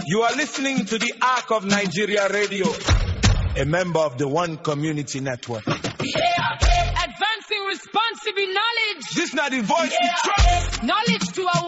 You are listening to the Arc of Nigeria Radio, a member of the One Community Network. Advancing responsible knowledge. This not the voice we trust. Knowledge to our